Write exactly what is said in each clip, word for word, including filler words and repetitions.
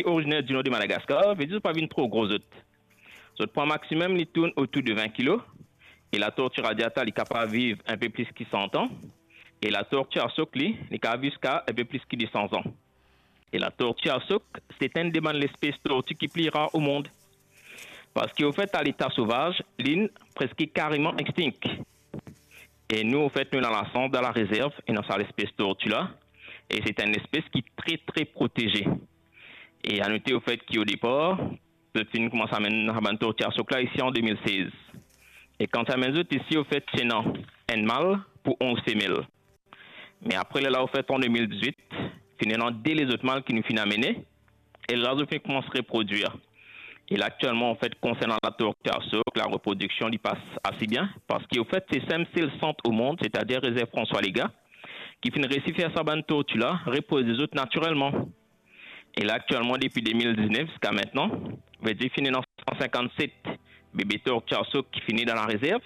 originaire du nord de Madagascar, veut dire pas une trop grosse œuf. Le poids maximum, il tourne autour de vingt kilos. Et la tortue radiata, il est capable de vivre un peu plus que cent ans. Et la tortue à soc, il est capable de vivre jusqu'à un peu plus que cent ans. Et la tortue à soc, c'est une des espèces de tortue qui pliera au monde. Parce qu'au fait, à l'état sauvage, l'île presque carrément extinct. Et nous, au fait, nous dans la centre, dans la réserve, et dans cette espèce de tortue-là. Et c'est une espèce qui est très, très protégée. Et à noter au fait qu'au départ, le film commence à mener la tortue à soc là ici en deux mille seize. Et quand à mes autres ici, au fait, c'est non, un mâle pour onze femelles. Mais après, là, au fait, en deux mille dix-huit, finalement, dès les autres mâles qui nous finissent à mener, et là, au fait, commence à se reproduire. Et là, actuellement, en fait, concernant la tortue à soc, la reproduction, il passe assez bien. Parce qu'au fait, c'est même le centre au monde, c'est-à-dire réserve François Légat, qui finit réussi faire sa bande tortue là, repose les autres naturellement. Et là, actuellement, depuis deux mille dix-neuf jusqu'à maintenant, veut dire finir dans cent cinquante-sept bébés tortues à soc qui finit dans la réserve.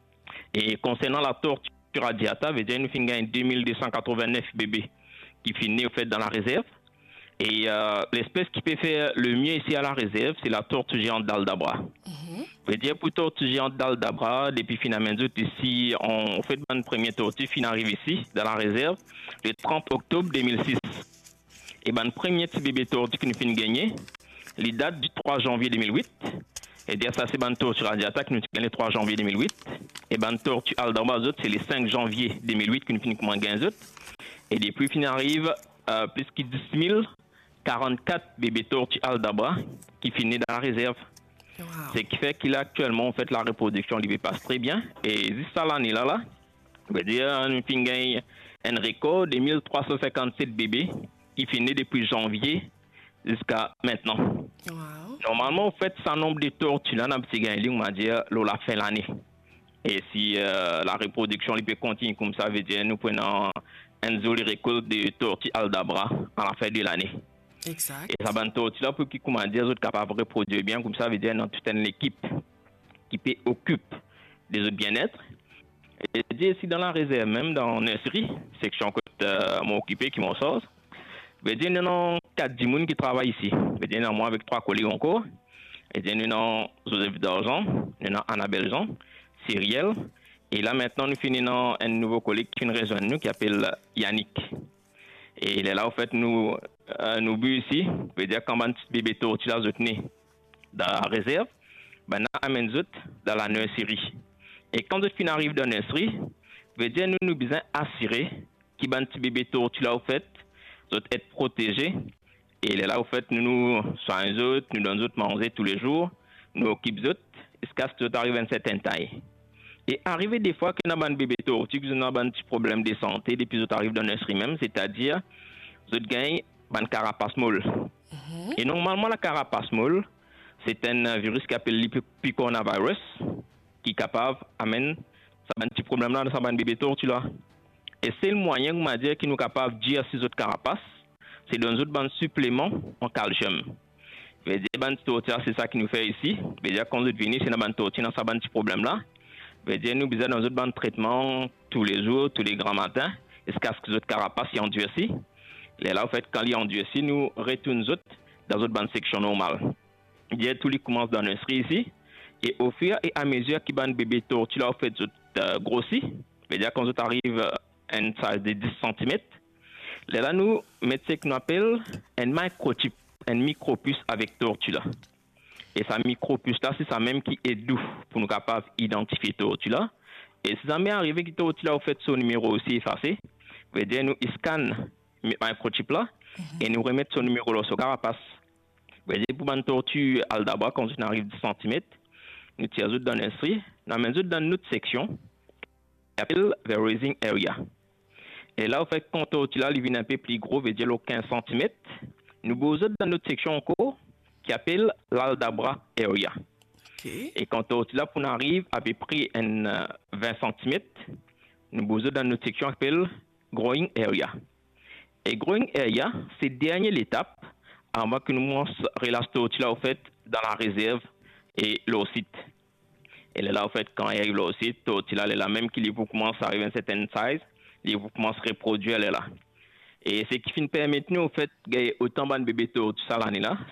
Et concernant la tortue radiata, veut dire nous finissons deux mille deux cent quatre-vingt-neuf bébés qui finissent au fait dans la réserve. Et euh, l'espèce qui peut faire le mieux ici à la réserve, c'est la tortue géante d'Aldabra. Mm-hmm. Veut dire pour tortue géante d'Aldabra, depuis finalement ici, on fait une première tortue qui arrive ici dans la réserve le trente octobre deux mille six. Et ben, le premier petit bébé tortue qui nous fait gagner, il date du trois janvier deux mille huit. Et dire ça, c'est ben tortue radiata qui nous fait le trois janvier deux mille huit. Et ben, tortue Aldabra, c'est le cinq janvier deux mille huit qui nous fait comment gagner. Et depuis, il arrive euh, plus que dix mille quarante-quatre bébés tortues Aldabra qui finissent dans la réserve. Wow. Ce qui fait qu'il a actuellement, en fait, la reproduction lui passe très bien. Et jusqu'à l'année là, là, on va dire, nous avons un record de mille trois cent cinquante-sept bébés qui finit depuis janvier jusqu'à maintenant. Wow. Normalement, en fait, ce nombre de tortues là, on va dire, la fin de l'année. Et si euh, la reproduction peut continuer comme ça, veut dire, nous prenons un joli record de tortues Aldabra à la fin de l'année. Exact. Et ça va tortue là pour qu'ils comment dire, sont capables de reproduire bien, comme ça, veut dire, dans toute une équipe qui peut occupe des autres bien-être. Et ici dans la réserve, même dans la nurserie, section que euh, m'ont occupé, qui m'en sort. Je dire, nous avons quatre personnes qui travaillent ici. Je dire, moi avec trois collègues encore. Et dire, nous avons Joseph d'Argent, nous avons Annabelle Jean, Cyrielle. Et là, maintenant, nous finissons un nouveau collègue qui nous rejoint, nous, qui s'appelle Yannick. Et il est là, en fait, nous, euh, nous bu ici. Je veux dire, quand un petit bébé tortue là, né dans la réserve, ben, nous amène dans la nurserie. Et quand nous arrivons dans la nurserie, je veux dire, nous nous besoin assurer qu'il un petit bébé tortue là, en fait, être protégé. Et il est là, au fait, nous nous soignons les autres, nous donnons les autres manger tous les jours, nous occupons les autres, jusqu'à ce que arrive à une certaine taille. Et arrivé des fois que nous avons un bébé tortue, que nous avons un petit problème de santé, depuis que nous arrivons dans le nurserie même, c'est-à-dire, nous avons une carapace molle. Mm-hmm. Et normalement, la carapace molle, c'est un virus qui s'appelle l'hypocoronavirus, qui est capable d'amener un petit problème là dans un bébé tortue là. Et c'est le moyen, on m'a dit, qui nous capable de dire ces autres carapaces, c'est dans un autre supplément en calcium. Je veux dire, c'est ça qui nous fait ici. Je veux dire, quand nous venons, c'est dans tortue, dans ce petit problème-là. Je veux dire, nous besoin dans un autre traitement tous les jours, tous les grands matins, jusqu'à ce que les autres carapaces y endurcissent. Et là, en fait, quand ils endurcissent, nous retournons dans une bonne section normale. Je veux dire, tout les commence dans la nurserie ici. Et au fur et à mesure qu'il y a un bébé tortue, là, en fait, euh, grossit. Je veux dire, quand vous arrive une taille de dix centimètres. Là, nous mettons ce qu'on appelle un microchip, un micropuce avec tortue là. Et sa micropuce là, c'est ça même qui est doux pour nous capables d'identifier tortue là. Et si ça m'est arrivé que tortue là, au fait, son numéro aussi effacé, veut dire nous scanne le microchip là mm-hmm. et nous remettons son numéro là sur carapace. Veut dire pour une tortue Aldabra, quand on arrive dix centimètres, nous tirons dans l'industrie, nous mettons dans notre section qui s'appelle the raising area. Et là, en fait, quand tortue là, il vient un peu plus gros, veut dire quinze centimètres, nous bousons dans notre section encore qui s'appelle l'Aldabra area. Okay. Et quand tortue là, on arrive à peu près un, euh, vingt centimètres, nous bousons dans notre section qui s'appelle growing area. Et growing area, c'est la dernière étape avant que nous relâchons tortue là, en fait, dans la réserve et l'ocyte. Et là, en fait, quand il arrive l'ocyte, tortue là, elle est là même qu'il commence à arriver à une certaine size. Les commencent à se reproduire, elle est là. Et ce qui finit permettre nous, en fait, de gagner autant de bébés tortues ça l'année là,